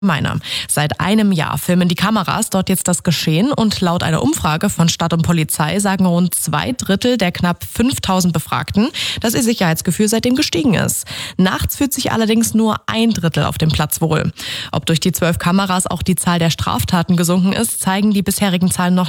Meiner. Seit einem Jahr filmen die Kameras dort jetzt das Geschehen und laut einer Umfrage von Stadt und Polizei sagen rund 2/3 der knapp 5000 Befragten, dass ihr Sicherheitsgefühl seitdem gestiegen ist. Nachts fühlt sich allerdings nur 1/3 auf dem Platz wohl. Ob durch die 12 Kameras auch die Zahl der Straftaten gesunken ist, zeigen die bisherigen Zahlen noch